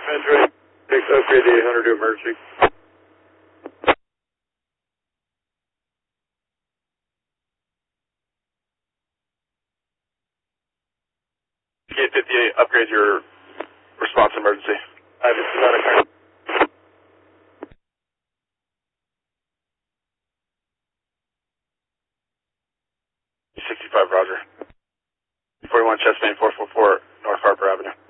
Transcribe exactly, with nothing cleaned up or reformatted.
Metro six, upgrade the eight hundred to emergency. Gate fifty-eight, upgrade your response emergency. I have a not a car. sixty-five, roger. forty-one Chestnut, four four four, North Harper Avenue.